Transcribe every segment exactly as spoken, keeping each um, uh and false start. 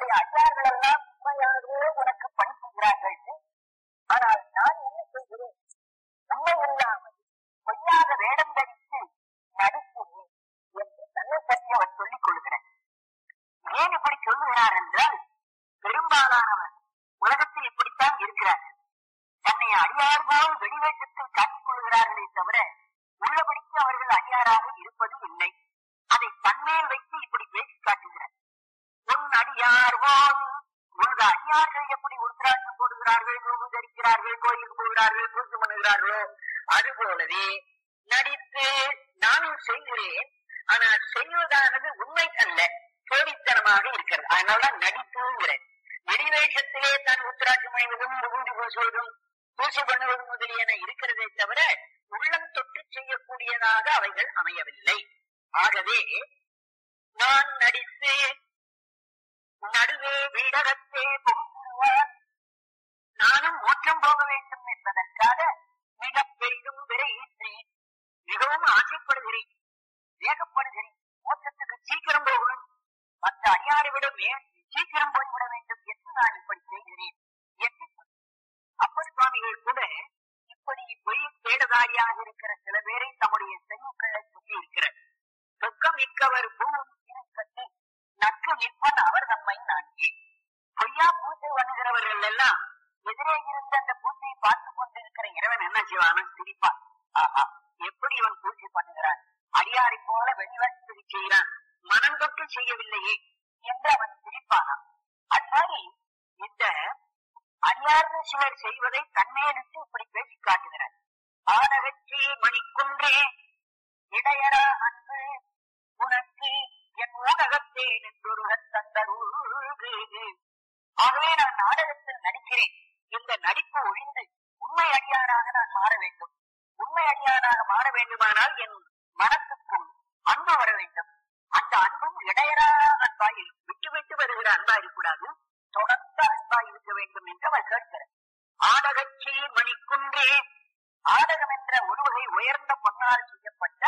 உன்னுடைய அடியார்கள் எல்லாம் உண்மையாகவே உனக்கு பணிக்கிறார்கள். ஆனால் நான் என்ன செய்கிறேன்? உண்மை இல்லாமல் பொய்யாக வேடம் தரித்து நடிக்கிறேன் என்று தன்னை பற்றி அவர் சொல்லிக் கொள்கிறார். ஏன் இப்படி சொல்லுகிறார் என்றால், பெரும்பாலானவர் உலகத்தில் இப்படித்தான் இருக்கிறார்கள். தன்னை அடியார் போல் வெளிவேற்றத்தில் காட்டிக் கொள்கிறார்களே தவிர உள்ளபடிக்கு அவர்கள் அடியாராக இருப்பது இல்லை. அதை தன்மேல் வைத்து இப்படி பேசி காட்டுகிறார். உன் அடியார் போல் உங்க அடியார்கள் எப்படி உருத்திராட்சம் போடுகிறார்கள், நூறு தரிக்கிறார்கள், கோயிலுக்கு போகிறார்கள், பூஜை பண்ணுகிறார்களோ அதுபோலவே நடித்து நானும் செய்கிறேன். ஆனால் செய்வதானது உண்மை அல்ல, போலித்தனமாக இருக்கிறது. அதனாலதான் நடிப்புங்கிறேன். வெளிவேஷத்திலே தான் உத்திராட்சம் அணிவதும் விபூதி பூசுவதும் பூசி பண்ணுவதும் முதலியன இருக்கிறதே தவிர உள்ளம் தொட்டு செய்யக்கூடியதாக அவைகள் அமையவில்லை. ஆகவே நான் நடித்து நடுவே வீடகத்தே புகுவார், நானும் மோட்சம் போக வேண்டும் என்பதற்காக மிக பெரிதும் விரைகிறேன், மிகவும் ஆசைப்படுகிறேன், வேகப்படுகிறேன். மோட்சத்துக்கு சீக்கிரம் போகணும், மற்ற அடியாரை விட சீக்கிரம் போய்விட வேண்டும் என்று நான் இப்படி செய்கிறேன் என்று அப்பர் சுவாமிகள் கூட இப்படி பொய் தேடதாரியாக இருக்கிற சில பேரை தம்முடைய செய்யுக்களை சொல்லி இருக்கிறார். சொக்கம் மிக்கவர் பூவும் இருக்கட்டு நட்பு நிற்பன் அவர் நம்மை நான்கி. பொய்யா பூஜை பண்ணுகிறவர்கள் எல்லாம் எதிரே இருந்து அந்த பூஜையை பார்த்துக் கொண்டிருக்கிற இறைவன் என்ன செய்வான்? சிரிப்பான். ஆஹா, எப்படி இவன் பூஜை பண்ணுகிறான், அடியாரை போல வெளிவட்டு செய்கிறான், மனம் தொட்டு செய்யவில்லையே என்று அவன் சிரிப்பானான். அது மாதிரி இந்த அடியார்கள் சிலர் செய்வதை தன்மையிலிட்டு இப்படி பேசி காட்டுகிறார். ஆனகச்சி மணிக்குன்றே இடையரா அன்பு உனக்கு என் ஊடகத்தே நின்றொருக தந்தருள்கு. ஆகவே நான் நாடகத்தில் நடிக்கிறேன். இந்த நடிப்பு ஒழிந்து உண்மை அடியாராக நான் மாற வேண்டும். உண்மை அடியாராக மாற வேண்டுமானால் என் மனத்துக்கும் அன்பு வர வேண்டும். அந்த அன்பும் இடையரா அன்பாய் விட்டு விட்டு வருகிற அன்பா இருக்கக்கூடாது, தொடர்ந்த அன்பா இருக்க வேண்டும் என்று அவர் கேட்கிறார். ஆடகச்சி மணிக்குன்றே, ஆடகம் என்ற ஒரு வகை உயர்ந்த பொன்னால் செய்யப்பட்ட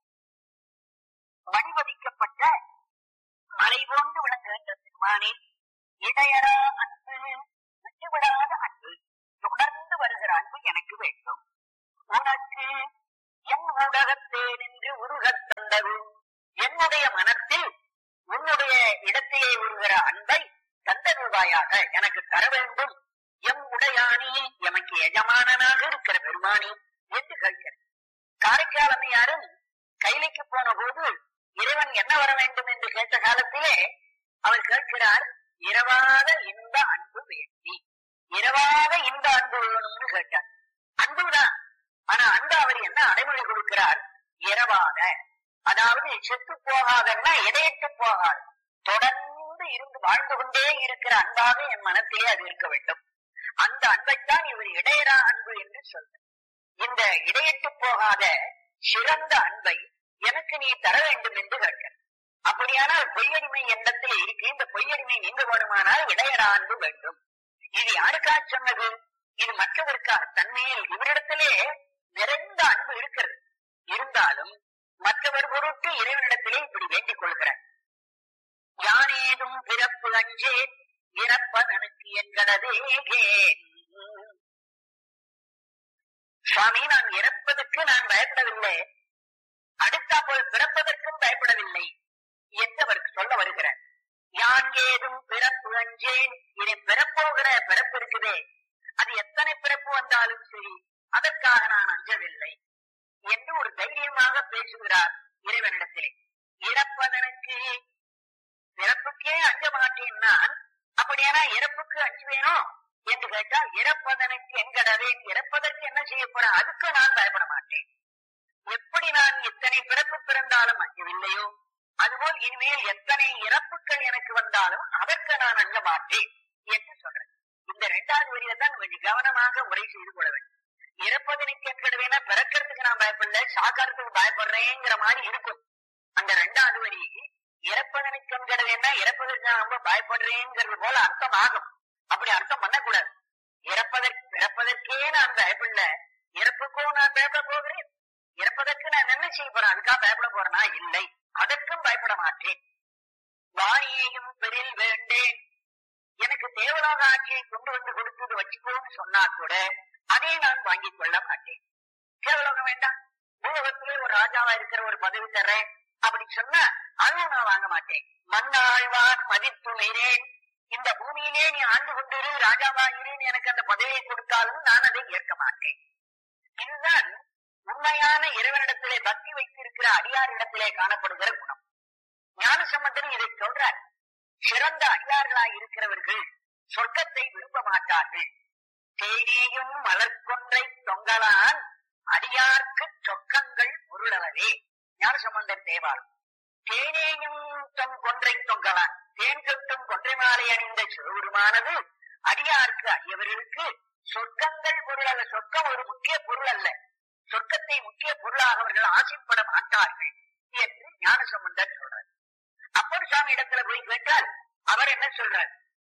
மணிவதிக்கப்பட்ட மலை போன்று விளங்குகின்ற திருமானில் இடையரா அன்பு, விட்டுவிடாத அன்பு, தொடர்ந்து வருகிற அன்பு எனக்கு வேண்டும். உனக்கு என் ஊடகத்தே நின்று உருகத் தந்தது, என்னுடைய மனத்தில் உன்னுடைய இடத்திலே உருகிற அன்பை தந்தருவாயாக எனக்கு தர வேண்டும். எம் உடையானி, எமக்கு எஜமானனாக இருக்கிற பெருமானி என்று கேட்கிறார். காரைக்காலமையாரும் கைலைக்கு போன போது இறைவன் என்ன வர வேண்டும் என்று கேட்ட காலத்திலே அவர் கேட்கிறார், இரவாத இந்த அன்பு வேண்டி, இரவாத இந்த அன்பு வேணும்னு கேட்டார். அன்புதான், ஆனா அன்பு அவர் என்ன அடைமொழி கொடுக்கிறார்? இரவாத, அதாவது செத்து போகாதன்னா இடையிட்டு போகாது, தொடர்ந்து இருந்து வாழ்ந்து கொண்டே இருக்கிற அன்பாக என் மனத்திலே அது இருக்க வேண்டும். அந்த அன்பைத்தான் இவர் இடையரா அன்பு என்று சொல்ற. இந்த இடையிட்டு போகாத சிறந்த அன்பை எனக்கு நீ தர வேண்டும் என்று கேட்க. அப்படியானால் பொய்யடிமை எண்ணத்திலே இருக்கு. இந்த பொய்யடிமை நீங்க வேணுமானால் இடையரா அன்பு வேண்டும். இது யாருக்காக சொன்னது? இது மற்றவருக்காக. தன்மையில் இவரிடத்திலே நிறைந்த அன்பு இருக்கிறது, இருந்தாலும் மற்றவர் பொருட்டு இறைவனிடத்திலே இப்படி வேண்டிக் கொள்கிறார். யானேதும் பிறப்பு அஞ்சேன் இறப்பதனுக்கு என்கடதேகேன். சுவாமி, நான் இறப்பதற்கு நான் பயப்படவில்லை, அடுத்தா போல் பிறப்பதற்கும் பயப்படவில்லை என்று அவருக்கு சொல்ல வருகிறார். யான் ஏதும் பிறப்பு அஞ்சேன், இனி பிறப்போகிற பிறப்பு இருக்குதே, அது எத்தனை பிறப்பு வந்தாலும் சரி அதற்காக நான் அஞ்சவில்லை என்று ஒரு தைரியமாக பேசுகிறார் இறைவனிடத்திலே. இறப்பதனுக்கு, பிறப்புக்கே அஞ்ச மாட்டேன் நான், அப்படியானா இறப்புக்கு அஞ்சுவேனோ என்று கேட்டால், இறப்பதனுக்கு என்கடவேன், இறப்பதற்கு என்ன செய்ய போற, அதுக்கு நான் பயப்பட மாட்டேன். எப்படி நான் இத்தனை பிறப்பு பிறந்தாலும் அஞ்சவில்லையோ அதுபோல் இனிமேல் எத்தனை இறப்புகள் எனக்கு வந்தாலும் அதற்கு நான் அஞ்ச மாட்டேன் என்று சொல்றேன். இந்த இரண்டாவது வரியை தான் கொஞ்சம் கவனமாக உரை செய்து கொள்ள வேண்டும். இறப்பதனுக்கு என்கடவேனா பிறக்கிறதுக்கு நான் பயப்படல, சாக்கிறதுக்கு பயப்படுறேங்கிற மாதிரி இருக்கும். அந்த இரண்டாவது வரி இறப்பதனுக்கு என்கடவேனா இறப்பதற்கு நான் ரொம்ப பயப்படுறேங்கிறது போல அர்த்தம் ஆகும். அப்படி அர்த்தம் பண்ணக்கூடாது. இறப்பதற்கு பிறப்பதற்கே நான் பயப்படல, இறப்புக்கோ நான் பயப்பட போகிறேன். இறப்பதற்கு நான் என்ன செய்ய போறேன், அதுக்காக பயப்பட போறேனா? இல்லை, அதற்கும் பயப்பட மாட்டேன். வாணியையும் பெரில் வேண்டேன் தேவலோக ஆட்சியை கொண்டு வந்து கொடுத்தது வச்சுக்கோன்னு சொன்னா கூட அதை நான் வாங்கிக் கொள்ள மாட்டேன். தேவலோகம் வேண்டாம், பூலோகத்திலே ஒரு ராஜாவா இருக்கிற ஒரு பதவி தர்றேன் அப்படி சொன்னா அதுவும் நான் வாங்க மாட்டேன். மண்ணாழ்வான் மதித்து மீறேன், இந்த பூமியிலே நீ ஆண்டு கொண்டிரு, ராஜாவா இருன்னு எனக்கு அந்த பதவியை கொடுத்தாலும் நான் அதை ஏற்க மாட்டேன். இதுதான் உண்மையான இறைவனிடத்திலே பக்தி வைத்திருக்கிற அடியாரிடத்திலே காணப்படுகிற குணம். ஞானசம்பந்தன் இதை சொல்றார். சிறந்த அடியார்களாய் இருக்கிறவர்கள் சொர்க்கத்தை விரும்ப மாட்டார்கள். தேனேயும் மலர்கொன்றை தொங்கலான் அடியார்க்கு சொக்கங்கள் பொருளவே. ஞானசம்பந்தர் தேவாரம். தேனேயும் தொங் கொன்றை தொங்கலான், தேன் சொட்டும் கொன்றை மாலை அணிந்த சிவபெருமானது அடியார்க்கு அடியவர்களுக்கு சொர்க்கங்கள் பொருள் அல்ல. சொர்க்கம் ஒரு முக்கிய பொருள் அல்ல, சொர்க்கத்தை முக்கிய பொருளாக அவர்கள் ஆசைப்பட மாட்டார்கள் என்று ஞானசம்பந்தர் சொல்றார். அப்பர் சுவாமி இடத்துல போய் கேட்டால் அவர் என்ன சொல்றார்?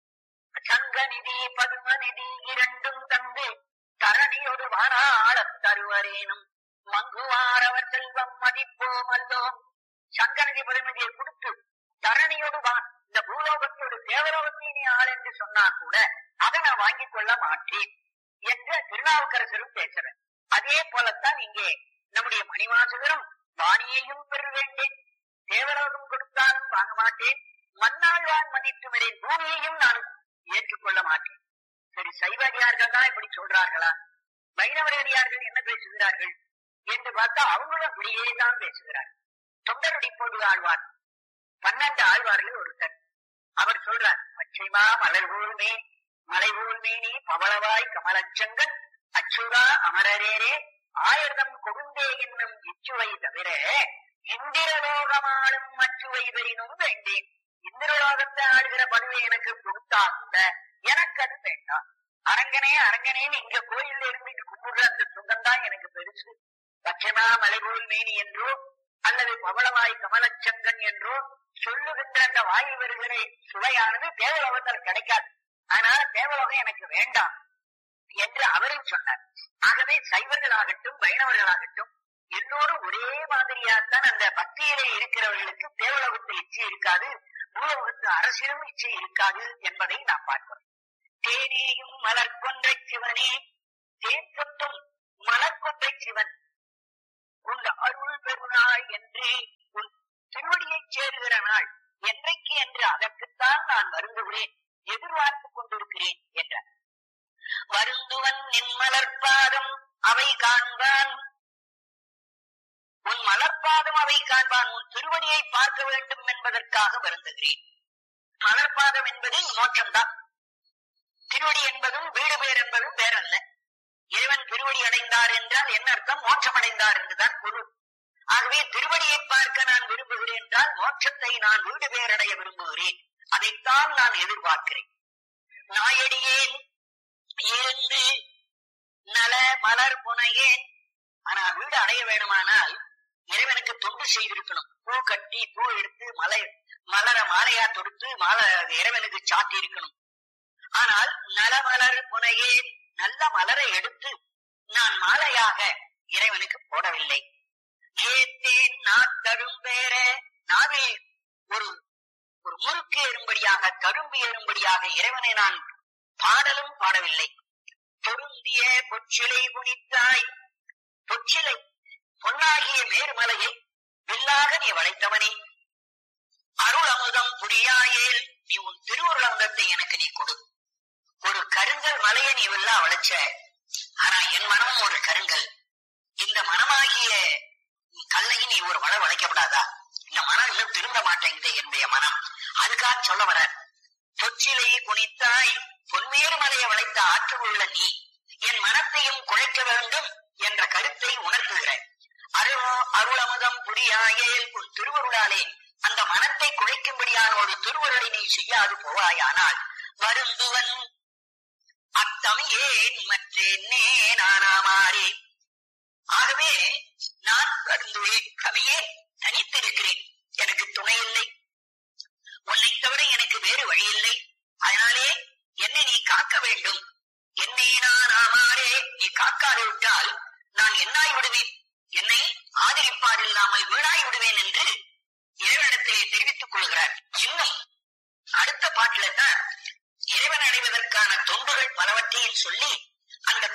சங்க நிதி பதும நிதி இரண்டும் தந்து தரணியோடு வானாளத் தருவரேனும் மங்குவார் அவர் செல்வம் மதிப்போம் அல்லோம். சங்க நிதி பதுமதியை கொடுத்து தரணியோடு வான், இந்த பூலோகத்தோடு தேவலோகத்தினே ஆள் என்று சொன்னா கூட அதை நான் வாங்கிக் கொள்ள மாட்டேன் என்று திருநாவுக்கரசரும் பேசுறார். அதே போலத்தான் இங்கே நம்முடைய மணிவாசகரும் வாணியையும் பெற வேண்டேன், தேவலோகம் கொடுத்தாலும் வாங்க மாட்டேன், மண்ணாழ்வான் மதித்துமரேன், பூமியையும் நான் ஏற்றுக்கொள்ள மாட்டேன். சரி, சைவடியார்கள் தான் இப்படி சொல்றார்களா? வைணவரடியார்கள் என்ன பேசுகிறார்கள் என்று பார்த்தா அவங்களும் அப்படியே தான் பேசுகிறார்கள். தொண்டருடி போது ஆழ்வார், பன்னெண்டு ஆழ்வார்கள் ஒருத்தர், அவர் சொல்றார், பச்சைமா மலர்கூர்மே மலைகூர்மேனி பவளவாய் கமலச்சங்கன் அச்சுரா அமரரேரே ஆயிரம் கொடுந்தே என்னும் இச்சுவை தவிர இந்திரலோகமாளும் அச்சுவை பெறினும் வேண்டேன். இந்திரலோகத்தை ஆடுகிற பதவி எனக்கு கொடுத்தா கூட எனக்கு அது வேண்டாம். அரங்கனே அரங்கனேன்னு இங்க கோயில்ல இருந்துட்டு கும்பிடுற அந்த சுகம் தான் எனக்கு பெருசு. பச்சைமா மலைகூர் மேனி என்றோ அல்லது பவளவாய் கமலச்சங்கன் என்றோ சொல்லுகின்ற அந்த வாயு வருகிற சுவையானது தேவலோகத்தில் கிடைக்காது. அதனால தேவலோகம் எனக்கு வேண்டாம் என்று அவரும் சொன்னார். ஆகவே சைவர்களாகட்டும் வைணவர்களாகட்டும் எல்லோரும் ஒரே மாதிரியாத்தான் அந்த பக்தியிலே இருக்கிறவர்களுக்கு தேவலோகத்தில் இச்சை இருக்காது, பூலோகத்து அரசியலும் இச்சை இருக்காது என்பதை நாம் பார்க்கிறோம். தேனேயும் மலர்கொன்றை சிவனே, தேன் சொட்டும் மலர்கொன்றை சிவன் உன் அருள் பெருநாள் என்று உன் திருவடியை சேருகிற நாள் என்றைக்கு என்று அதற்குத்தான் நான் வருந்துகிறேன், எதிர்பார்த்துக் கொண்டிருக்கிறேன் என்றார். வருந்துவன் நின் மலர்பாதம் அவை காண்பான், உன் மலர்பாதம் அவை காண்பான், உன் திருவடியை பார்க்க வேண்டும் என்பதற்காக வருந்துகிறேன். மலர்பாதம் என்பது மோட்சம்தான், திருவடி என்பதும் வீடு பேர் என்பதும் வேறல்ல. இறைவன் திருவடி அடைந்தார் என்றால் என்ன அர்த்தம்? மோட்சம் அடைந்தார் என்றுதான் பொருள். ஆகவே திருவடியை பார்க்க நான் விரும்புகிறேன் என்றால் மோட்சத்தை நான் வீடு பேரடைய விரும்புகிறேன், அதைத்தான் நான் எதிர்பார்க்கிறேன். நாயடியேன் இருந்து நல மலர் புனையேன். ஆனா வீடு அடைய வேணுமானால் இறைவனுக்கு தொண்டு செய்திருக்கணும். பூ கட்டி பூ எடுத்து மலை மலர மாலையா தொடுத்து மாலை இறைவனுக்கு சாட்டி இருக்கணும். ஆனால் நலமலர் புனையேன், நல்ல மலரை எடுத்து நான் மாலையாக இறைவனுக்கு போடவில்லை. ஏத்தேன் நாத்தடும் பேர, நாவில் ஒரு ஒரு முறுக்கு ஏறும்படியாக தழும்பு ஏறும்படியாக இறைவனை நான் பாடலும் பாடவில்லை. பொருந்திய பொச்சிலை புனித்தாய், பொச்சிலை பொன்னாகிய மேருமலையை வில்லாக நீ வளைத்தவனே, அருள் அமுதம் புரியாயேல் நீ உன் திருவுருள் அமுதத்தை எனக்கு நீ கொடு. ஒரு கருங்கல் மலையை நீ வில்லா வளைச்ச, ஆனா என் மனமும் ஒரு கருங்கல், இந்த மனமாகிய கல்லை நீ ஒரு மலை வளைக்கப்படாதா? இந்த மனம் இன்னும் திரும்ப மாட்டேங்குது என்னுடைய மனம். அதுக்காக சொல்ல வர, பொச்சிலையை குனித்தாய், பொன்மேறு மலையை வளைத்த ஆற்றல் உள்ள நீ என் மனத்தையும் குழைக்க வேண்டும் என்ற கருத்தை உணர்த்துகிற. அருள் அருள் அமுதம் புரியாயேல் உன் திருவருளாலே அந்த மனத்தை குழைக்கும்படியான ஒரு திருவருளை நீ செய்யாது போவாயானால் வருந்துவன் அத்தம் ஏன் மற்றே நானாமாறே. ஆகவே நான் வருந்துவேன், கவியே தனித்திருக்கிறேன், எனக்கு துணை இல்லை, உன்னை தவிர எனக்கு வேறு வழி இல்லை. அதனாலே என்னை நீ காக்க வேண்டும். என்னை நான் ஆமாறே, நீ காக்காது விட்டால் நான் என்னாய் விடுவேன், என்னை ஆதரிப்பாடு இல்லாமல் வீணாய் விடுவேன் என்று இறைவனிடத்திலே தெரிவித்துக் கொள்கிறார். இன்னும் அடுத்த பாட்டில தான் இறைவனை அடைவதற்கான தொண்டுகள் பலவற்றையும் சொல்லி அந்த